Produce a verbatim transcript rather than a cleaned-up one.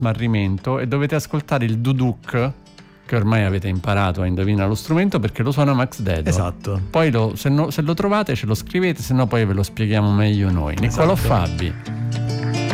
smarrimento e dovete ascoltare il duduk, che ormai avete imparato a indovinare lo strumento perché lo suona Max Dedo. Esatto. Poi lo, se, no, se lo trovate ce lo scrivete, se no poi ve lo spieghiamo meglio noi. Niccolò Esatto. Fabi.